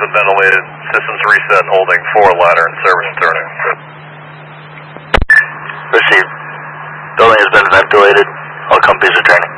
been ventilated. Systems reset and holding for ladder and service returning. Received. Building has been ventilated. All companies returning.